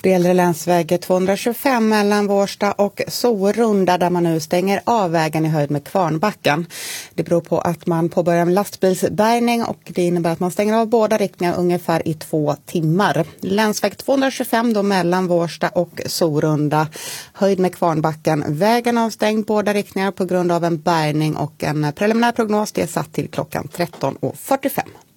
Det gäller länsväg 225 mellan Vårsta och Sorunda där man nu stänger av vägen i höjd med Kvarnbacken. Det beror på att man påbörjar en lastbilsbärgning och det innebär att man stänger av båda riktningar ungefär i 2 timmar. Länsväg 225 då mellan Vårsta och Sorunda, höjd med Kvarnbacken. Vägen avstängd båda riktningar på grund av en bärgning och en preliminär prognos det är satt till klockan 13:45.